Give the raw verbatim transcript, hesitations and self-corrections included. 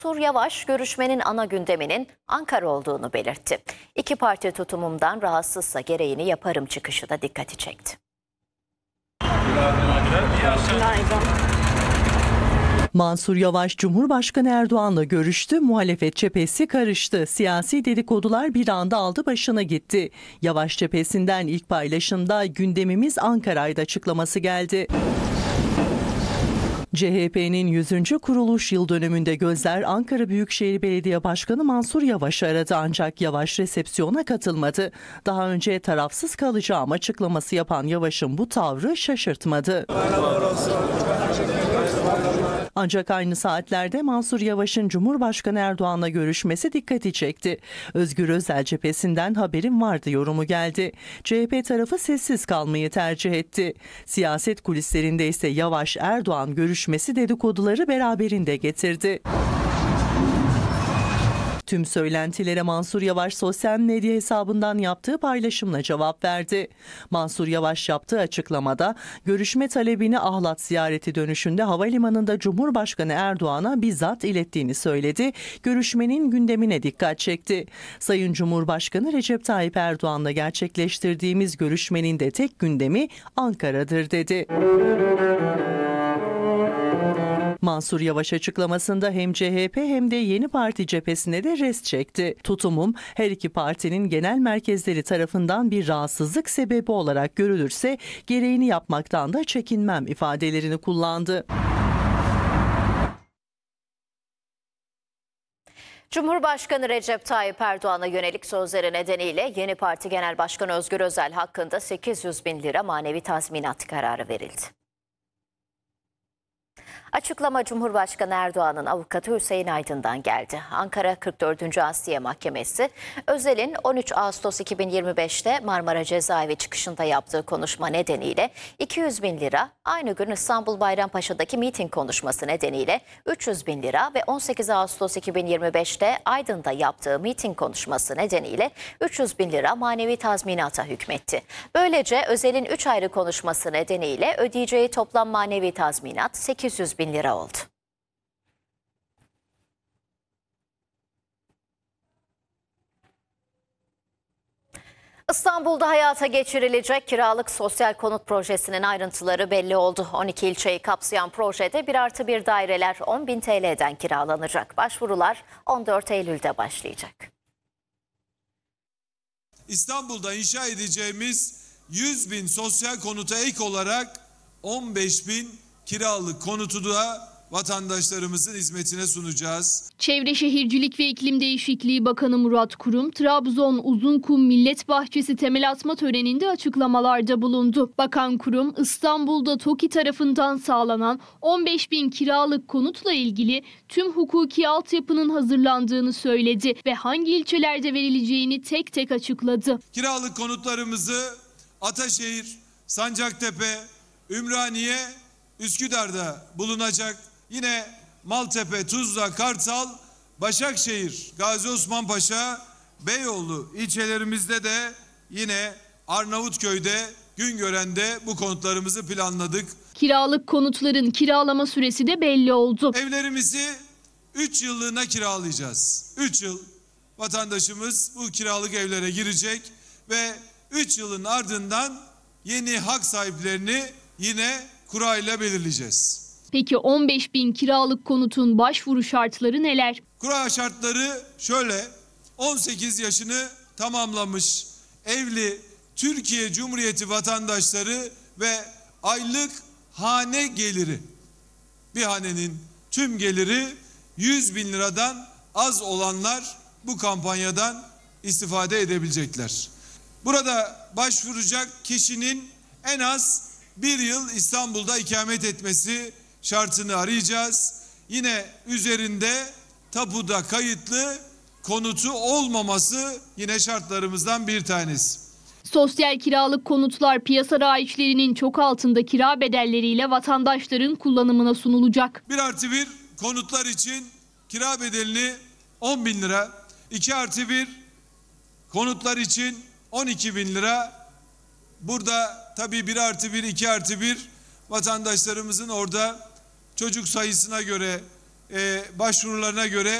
Mansur Yavaş görüşmenin ana gündeminin Ankara olduğunu belirtti. İki parti tutumumdan rahatsızsa gereğini yaparım çıkışı da dikkati çekti. Mansur Yavaş Cumhurbaşkanı Erdoğan'la görüştü, muhalefet cephesi karıştı. Siyasi dedikodular bir anda aldı başına gitti. Yavaş cephesinden ilk paylaşımda gündemimiz Ankara'ydı açıklaması geldi. C H P'nin yüzüncü kuruluş yıl dönümünde gözler Ankara Büyükşehir Belediye Başkanı Mansur Yavaş'ı aradı ancak Yavaş resepsiyona katılmadı. Daha önce tarafsız kalacağım açıklaması yapan Yavaş'ın bu tavrı şaşırtmadı. Ancak aynı saatlerde Mansur Yavaş'ın Cumhurbaşkanı Erdoğan'la görüşmesi dikkati çekti. Özgür Özel cephesinden haberim vardı yorumu geldi. C H P tarafı sessiz kalmayı tercih etti. Siyaset kulislerinde ise Yavaş Erdoğan görüşmesi dedikoduları beraberinde getirdi. Tüm söylentilere Mansur Yavaş sosyal medya hesabından yaptığı paylaşımla cevap verdi. Mansur Yavaş yaptığı açıklamada görüşme talebini Ahlat ziyareti dönüşünde havalimanında Cumhurbaşkanı Erdoğan'a bizzat ilettiğini söyledi. Görüşmenin gündemine dikkat çekti. Sayın Cumhurbaşkanı Recep Tayyip Erdoğan'la gerçekleştirdiğimiz görüşmenin de tek gündemi Ankara'dır dedi. Mansur Yavaş açıklamasında hem C H P hem de Yeni Parti cephesine de rest çekti. Tutumum her iki partinin genel merkezleri tarafından bir rahatsızlık sebebi olarak görülürse gereğini yapmaktan da çekinmem ifadelerini kullandı. Cumhurbaşkanı Recep Tayyip Erdoğan'a yönelik sözleri nedeniyle Yeni Parti Genel Başkanı Özgür Özel hakkında sekiz yüz bin lira manevi tazminat kararı verildi. Açıklama Cumhurbaşkanı Erdoğan'ın avukatı Hüseyin Aydın'dan geldi. Ankara kırk dördüncü Asliye Mahkemesi, Özel'in on üç Ağustos iki bin yirmi beş'te Marmara Cezaevi çıkışında yaptığı konuşma nedeniyle iki yüz bin lira, aynı gün İstanbul Bayrampaşa'daki miting konuşması nedeniyle üç yüz bin lira ve on sekiz Ağustos iki bin yirmi beş'te Aydın'da yaptığı miting konuşması nedeniyle üç yüz bin lira manevi tazminata hükmetti. Böylece Özel'in üç ayrı konuşması nedeniyle ödeyeceği toplam manevi tazminat sekiz yüz bin lira oldu. İstanbul'da hayata geçirilecek kiralık sosyal konut projesinin ayrıntıları belli oldu. on iki ilçeyi kapsayan projede bir artı bir daireler on bin T L'den kiralanacak. Başvurular on dört Eylül'de başlayacak. İstanbul'da inşa edeceğimiz yüz bin sosyal konuta ek olarak on beş bin kiralık konutu da vatandaşlarımızın hizmetine sunacağız. Çevre Şehircilik ve İklim Değişikliği Bakanı Murat Kurum, Trabzon Uzunkum Millet Bahçesi temel atma töreninde açıklamalarda bulundu. Bakan Kurum, İstanbul'da TOKİ tarafından sağlanan on beş bin kiralık konutla ilgili tüm hukuki altyapının hazırlandığını söyledi ve hangi ilçelerde verileceğini tek tek açıkladı. Kiralık konutlarımızı Ataşehir, Sancaktepe, Ümraniye, Üsküdar'da bulunacak. Yine Maltepe, Tuzla, Kartal, Başakşehir, Gazi Osman Paşa, Beyoğlu ilçelerimizde de yine Arnavutköy'de, Güngören'de bu konutlarımızı planladık. Kiralık konutların kiralama süresi de belli oldu. Evlerimizi üç yıllığına kiralayacağız. üç yıl vatandaşımız bu kiralık evlere girecek ve üç yılın ardından yeni hak sahiplerini yine kurayla belirleyeceğiz. Peki on beş bin kiralık konutun başvuru şartları neler? Kura şartları şöyle: on sekiz yaşını tamamlamış, evli, Türkiye Cumhuriyeti vatandaşları ve aylık hane geliri, bir hanenin tüm geliri yüz bin liradan az olanlar bu kampanyadan istifade edebilecekler. Burada başvuracak kişinin en az bir yıl İstanbul'da ikamet etmesi şartını arayacağız. Yine üzerinde tapuda kayıtlı konutu olmaması yine şartlarımızdan bir tanesi. Sosyal kiralık konutlar piyasa raiçlerinin çok altında kira bedelleriyle vatandaşların kullanımına sunulacak. bir artı bir konutlar için kira bedelini on bin lira, iki artı bir konutlar için on iki bin lira. Burada tabii bir artı bir, iki artı bir vatandaşlarımızın orada çocuk sayısına göre e, başvurularına göre